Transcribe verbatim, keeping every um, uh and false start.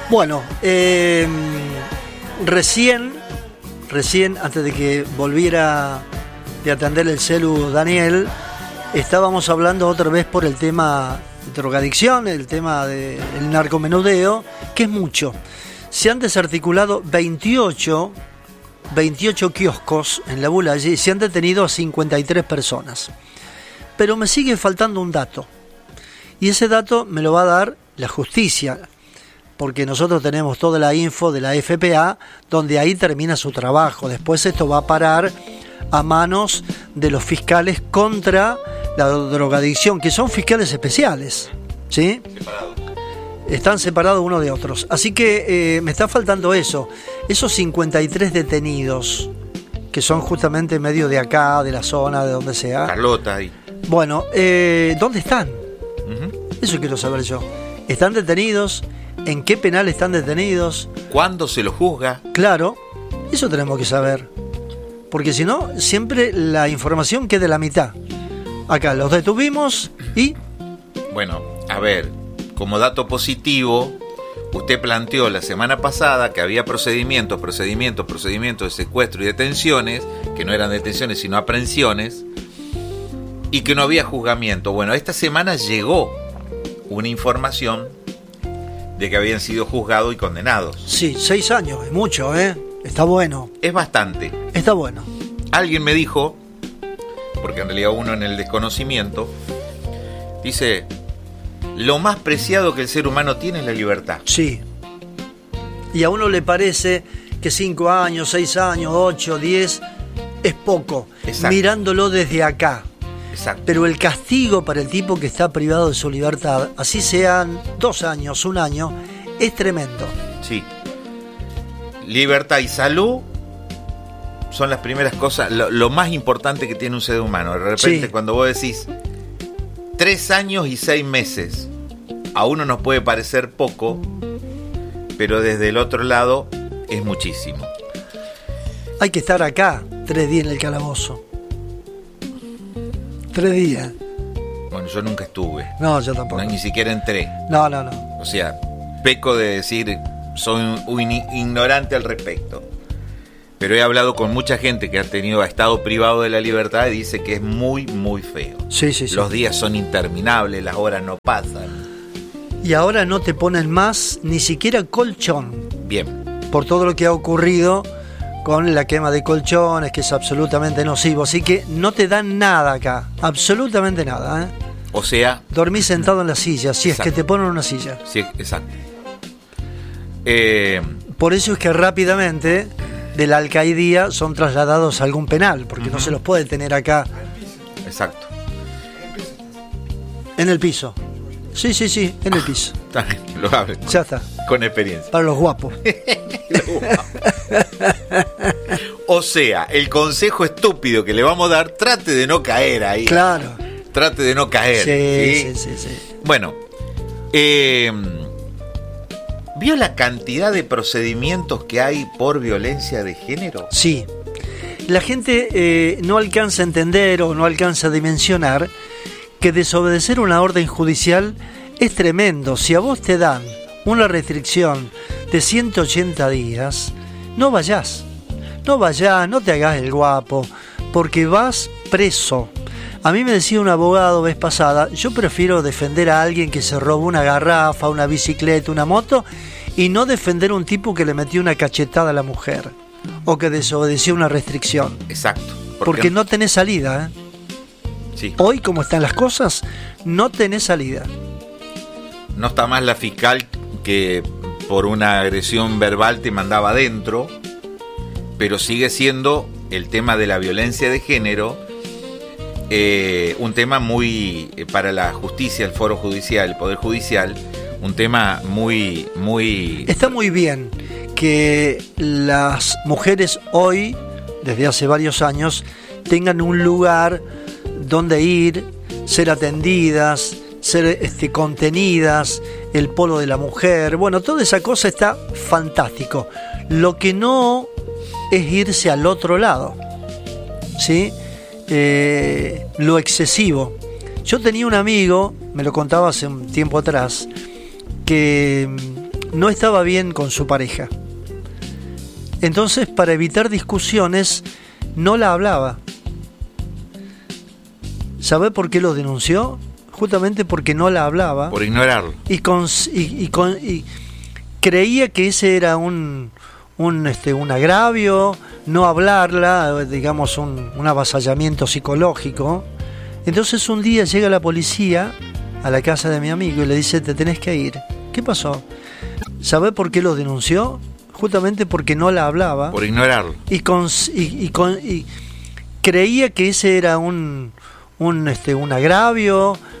Bueno, eh, recién, recién, antes de que volviera de atender el celu Daniel, estábamos hablando otra vez por el tema drogadicción, el tema del narcomenudeo, que es mucho. Se han desarticulado veintiocho, veintiocho kioscos en la Bulaye y se han detenido a cincuenta y tres personas. Pero me sigue faltando un dato. Y ese dato me lo va a dar la justicia, porque nosotros tenemos toda la info de la F P A, donde ahí termina su trabajo. Después esto va a parar a manos de los fiscales contra la drogadicción, que son fiscales especiales, ¿sí? Separados. Están separados unos de otros. Así que eh, me está faltando eso. Esos cincuenta y tres detenidos, que son justamente medio de acá, de la zona, de donde sea. Carlota ahí. Bueno, eh, ¿dónde están? Uh-huh. Eso quiero saber yo. ¿Están detenidos? ¿En qué penal están detenidos? ¿Cuándo se los juzga? Claro, eso tenemos que saber. Porque si no, siempre la información queda a la mitad. Acá los detuvimos y... Bueno, a ver, como dato positivo, usted planteó la semana pasada que había procedimientos, procedimientos, procedimientos de secuestro y detenciones, que no eran detenciones sino aprehensiones, y que no había juzgamiento. Bueno, esta semana llegó una información de que habían sido juzgados y condenados. Sí, seis años, es mucho, ¿eh? Está bueno. Es bastante. Está bueno. Alguien me dijo, porque en realidad uno en el desconocimiento, dice, lo más preciado que el ser humano tiene es la libertad. Sí. Y a uno le parece que cinco años, seis años, ocho, diez, es poco. Exacto. Mirándolo desde acá. Exacto. Pero el castigo para el tipo que está privado de su libertad, así sean dos años, un año, es tremendo. Sí. Libertad y salud son las primeras cosas, lo, lo más importante que tiene un ser humano. De repente, sí, cuando vos decís tres años y seis meses, a uno nos puede parecer poco, pero desde el otro lado es muchísimo. Hay que estar acá tres días en el calabozo. Tres días. Bueno, yo nunca estuve. No, yo tampoco. No, ni siquiera entré. No, no, no. O sea, peco de decir, soy un, un ignorante al respecto. Pero he hablado con mucha gente que ha tenido ha estado privado de la libertad y dice que es muy, muy feo. Sí, sí, sí. Los días son interminables, las horas no pasan. Y ahora no te ponen más ni siquiera colchón. Bien. Por todo lo que ha ocurrido con la quema de colchones, que es absolutamente nocivo. Así que no te dan nada acá, absolutamente nada, ¿eh? O sea... Dormís sentado en la silla, si exacto. Es que te ponen una silla. Sí, exacto. Eh... Por eso es que rápidamente de la alcaidía son trasladados a algún penal, porque uh-huh. no se los puede tener acá. Exacto. En el piso. Sí, sí, sí, en el piso. Está bien, lo abre. Ya está. Con experiencia. Para los guapos. Los guapos. O sea, el consejo estúpido que le vamos a dar, trate de no caer ahí. Claro. Trate de no caer. Sí, sí, sí, sí. Bueno, eh, ¿vio la cantidad de procedimientos que hay por violencia de género? Sí. La gente eh, no alcanza a entender o no alcanza a dimensionar que desobedecer una orden judicial es tremendo. Si a vos te dan una restricción de ciento ochenta días, no vayas, no vayas, no te hagas el guapo, porque vas preso. A mí me decía un abogado vez pasada, yo prefiero defender a alguien que se robó una garrafa, una bicicleta, una moto, y no defender a un tipo que le metió una cachetada a la mujer, o que desobedeció una restricción. Exacto. Porque, porque no tenés salida, ¿eh? Sí. Hoy, como están las cosas, no tenés salida. No está más la fiscal que por una agresión verbal te mandaba adentro, pero sigue siendo el tema de la violencia de género eh, un tema muy, eh, para la justicia, el foro judicial, el poder judicial, un tema muy, muy... Está muy bien que las mujeres hoy, desde hace varios años, tengan un lugar donde ir, ser atendidas, ser este, contenidas, el polo de la mujer, bueno, toda esa cosa está fantástico. Lo que no es irse al otro lado, ¿sí? Eh, lo excesivo. Yo tenía un amigo, me lo contaba hace un tiempo atrás, que no estaba bien con su pareja. Entonces, para evitar discusiones, no la hablaba. ¿Sabe por qué lo denunció? Justamente porque no la hablaba. Por ignorarlo. Y, con, y, y, con, y creía que ese era un, un, este, un agravio, no hablarla, digamos un, un avasallamiento psicológico. Entonces un día llega la policía a la casa de mi amigo y le dice, te tenés que ir. ¿Qué pasó? ¿Sabe por qué lo denunció? Justamente porque no la hablaba. Por ignorarlo. Y, con, y, y, con, y creía que ese era un, un, este, un agravio,